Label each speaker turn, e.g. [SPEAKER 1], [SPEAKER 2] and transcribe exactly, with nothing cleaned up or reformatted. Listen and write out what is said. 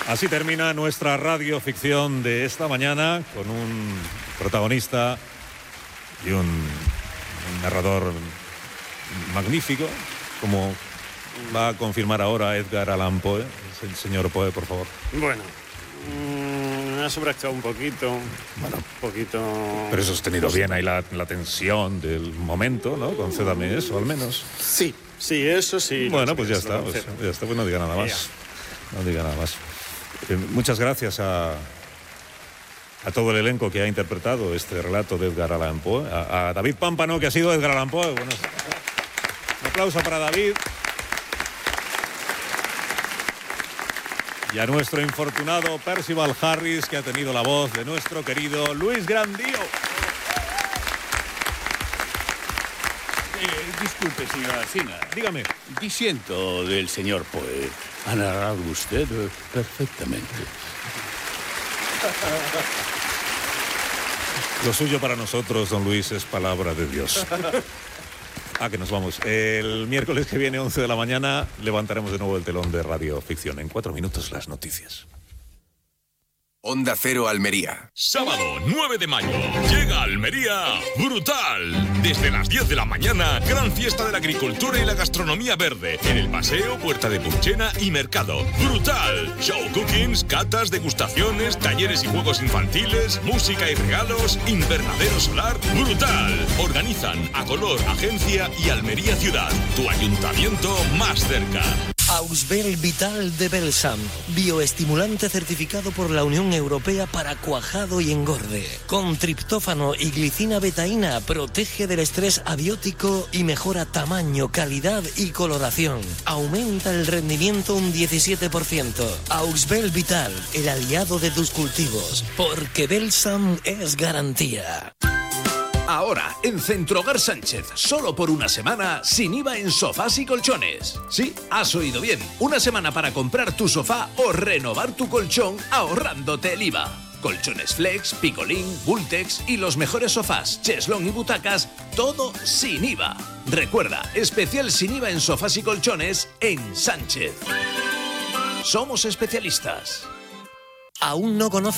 [SPEAKER 1] Así termina nuestra radioficción de esta mañana con un protagonista y un, un narrador magnífico, como va a confirmar ahora Edgar Allan Poe. El señor Poe, por favor.
[SPEAKER 2] Bueno, mmm, ha sobreactuado un poquito.
[SPEAKER 1] Bueno,
[SPEAKER 2] un poquito.
[SPEAKER 1] Pero he sostenido bien ahí la, la tensión del momento, ¿no? Concédame eso, al menos.
[SPEAKER 2] Sí, sí, eso sí.
[SPEAKER 1] Bueno, pues ya está, pues ya está, pues no diga nada más. No diga nada más. Eh, muchas gracias a, a todo el elenco que ha interpretado este relato de Edgar Allan Poe. A, a David Pámpano, que ha sido Edgar Allan Poe. Bueno, un aplauso para David. Y a nuestro infortunado Percival Harris, que ha tenido la voz de nuestro querido Luis Grandío.
[SPEAKER 3] Eh, disculpe, señora Sina.
[SPEAKER 1] Dígame.
[SPEAKER 3] Disiento del señor Poe. Ha narrado usted eh, perfectamente.
[SPEAKER 1] Lo suyo para nosotros, don Luis, es palabra de Dios. Ah, que nos vamos. El miércoles que viene, once de la mañana, levantaremos de nuevo el telón de Radio Ficción. En cuatro minutos, las noticias.
[SPEAKER 4] Onda Cero Almería.
[SPEAKER 5] Sábado nueve de mayo. Llega a Almería Brutal. Desde las diez de la mañana, gran fiesta de la agricultura y la gastronomía verde. En el paseo, Puerta de Purchena y Mercado. Brutal. Show cookings, catas, degustaciones, talleres y juegos infantiles, música y regalos, invernadero solar. Brutal. Organizan Acolor Agencia y Almería Ciudad. Tu ayuntamiento más cerca.
[SPEAKER 6] Ausbel Vital de Belsam, bioestimulante certificado por la Unión Europea para cuajado y engorde. Con triptófano y glicina betaína protege del estrés abiótico y mejora tamaño, calidad y coloración. Aumenta el rendimiento un diecisiete por ciento. Ausbel Vital, el aliado de tus cultivos, porque Belsam es garantía.
[SPEAKER 7] Ahora, en Centrohogar Sánchez, solo por una semana, sin I V A en sofás y colchones. Sí, has oído bien. Una semana para comprar tu sofá o renovar tu colchón ahorrándote el I V A. Colchones Flex, Picolín, Bultex y los mejores sofás, cheslón y butacas, todo sin I V A. Recuerda, especial sin I V A en sofás y colchones en Sánchez. Somos especialistas.
[SPEAKER 6] ¿Aún no conoces